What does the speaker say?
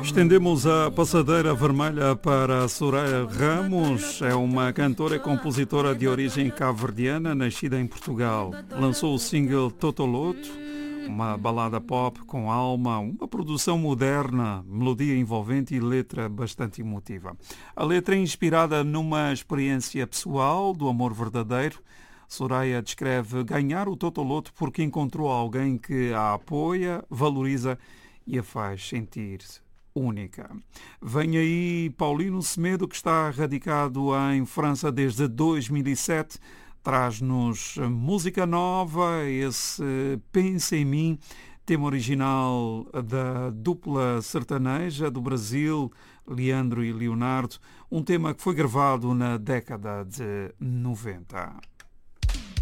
Estendemos a passadeira vermelha para Soraya Ramos. É uma cantora e compositora de origem cabo-verdiana, nascida em Portugal. Lançou o single Totoloto, uma balada pop com alma, uma produção moderna, melodia envolvente e letra bastante emotiva. A letra é inspirada numa experiência pessoal do amor verdadeiro. Soraya descreve ganhar o Totoloto porque encontrou alguém que a apoia, valoriza e a faz sentir-se única. Vem aí Paulino Semedo, que está radicado em França desde 2007. Traz-nos música nova, esse Pensa em Mim, tema original da dupla sertaneja do Brasil, Leandro e Leonardo, um tema que foi gravado na década de 90.